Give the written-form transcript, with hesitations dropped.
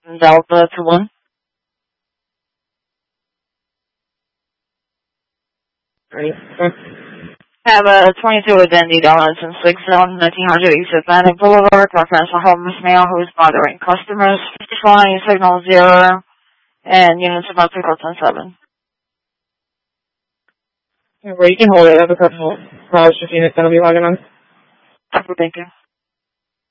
Delta 21. Ready? Have a 22 identity dollars and 6 on 1900 East Atlantic Boulevard. Reference a homeless male who is bothering customers. Flying signal 0 and units about to go 10-7. Where you can hold it. I have a couple of hours 15 it's going to be logging on. Thank you.